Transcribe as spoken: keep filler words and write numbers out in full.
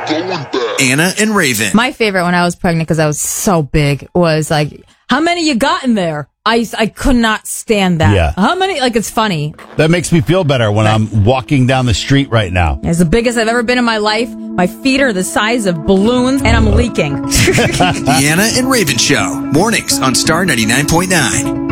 Anna and Raven. My favorite when I was pregnant, because I was so big, was like, how many you got in there? I, I could not stand that. Yeah. How many? Like, it's funny. That makes me feel better when I'm walking down the street right now. It's the biggest I've ever been in my life. My feet are the size of balloons, and I'm leaking. The Anna and Raven Show. Mornings on Star ninety-nine point nine.